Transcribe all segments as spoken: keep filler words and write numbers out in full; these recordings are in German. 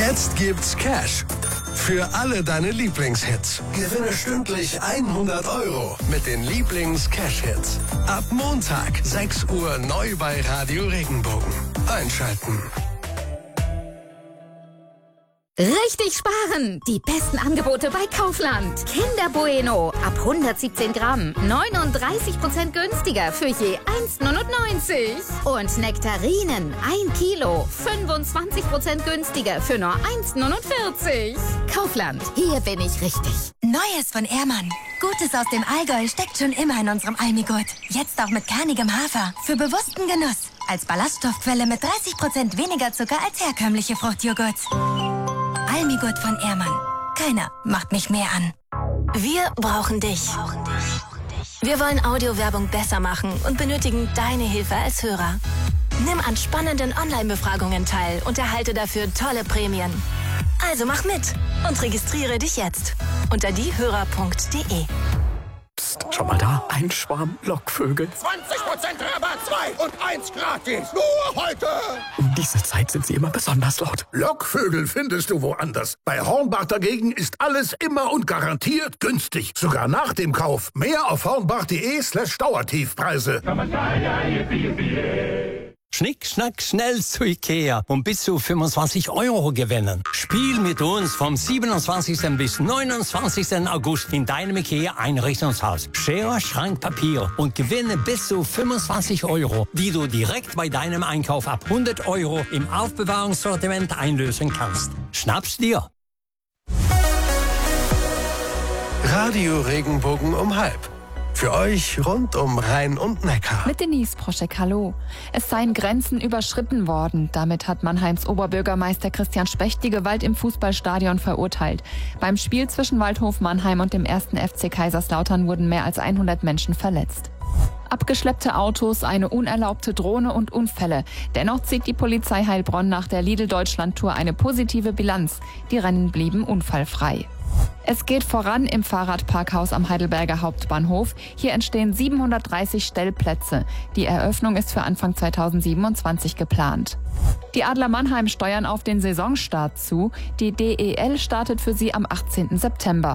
Jetzt gibt's Cash für alle deine Lieblingshits. Gewinne stündlich hundert Euro mit den Lieblings-Cash-Hits. Ab Montag, sechs Uhr, neu bei Radio Regenbogen. Einschalten. Richtig sparen! Die besten Angebote bei Kaufland. Kinder Bueno ab hundertsiebzehn Gramm. neununddreißig Prozent günstiger für je eins neunundneunzig. Und Nektarinen ein Kilo. fünfundzwanzig Prozent günstiger für nur eins neunundvierzig. Kaufland, hier bin ich richtig. Neues von Ehrmann. Gutes aus dem Allgäu steckt schon immer in unserem Almigurt. Jetzt auch mit kernigem Hafer. Für bewussten Genuss. Als Ballaststoffquelle mit dreißig Prozent weniger Zucker als herkömmliche Fruchtjoghurts. Almigurt von Ehrmann. Keiner macht mich mehr an. Wir brauchen dich. Wir wollen Audiowerbung besser machen und benötigen deine Hilfe als Hörer. Nimm an spannenden Online-Befragungen teil und erhalte dafür tolle Prämien. Also mach mit und registriere dich jetzt unter diehörer punkt de. Psst, schau mal da, ein Schwarm Lockvögel. zwanzig Prozent Rabatt, zwei und eins gratis. Nur heute. Um diese Zeit sind sie immer besonders laut. Lockvögel findest du woanders. Bei Hornbach dagegen ist alles immer und garantiert günstig. Sogar nach dem Kauf. Mehr auf hornbach.de slash Dauertiefpreise. Schnick, schnack, schnell zu Ikea und bis zu fünfundzwanzig Euro gewinnen. Spiel mit uns vom siebenundzwanzigsten bis neunundzwanzigsten August in deinem Ikea-Einrichtungshaus. Schere, Schrank, Papier und gewinne bis zu fünfundzwanzig Euro, die du direkt bei deinem Einkauf ab hundert Euro im Aufbewahrungssortiment einlösen kannst. Schnapp's dir! Radio Regenbogen um halb. Für euch rund um Rhein und Neckar. Mit Denise Proschek, hallo. Es seien Grenzen überschritten worden. Damit hat Mannheims Oberbürgermeister Christian Specht die Gewalt im Fußballstadion verurteilt. Beim Spiel zwischen Waldhof Mannheim und dem ersten F C Kaiserslautern wurden mehr als hundert Menschen verletzt. Abgeschleppte Autos, eine unerlaubte Drohne und Unfälle. Dennoch zieht die Polizei Heilbronn nach der Lidl-Deutschland-Tour eine positive Bilanz. Die Rennen blieben unfallfrei. Es geht voran im Fahrradparkhaus am Heidelberger Hauptbahnhof. Hier entstehen siebenhundertdreißig Stellplätze. Die Eröffnung ist für Anfang zweitausendsiebenundzwanzig geplant. Die Adler Mannheim steuern auf den Saisonstart zu. Die D E L startet für sie am achtzehnten September.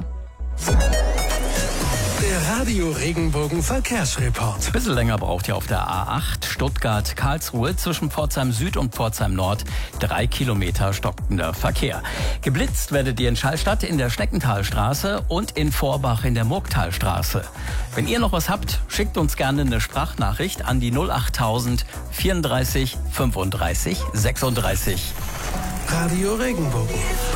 Der Radio Regenbogen Verkehrsreport. Ein bisschen länger braucht ihr auf der A acht Stuttgart-Karlsruhe zwischen Pforzheim Süd und Pforzheim Nord. Drei Kilometer stockender Verkehr. Geblitzt werdet ihr in Schallstadt in der Schneckenthalstraße und in Vorbach in der Murgtalstraße. Wenn ihr noch was habt, schickt uns gerne eine Sprachnachricht an die null achttausend vierunddreißig fünfunddreißig sechsunddreißig. Radio Regenbogen.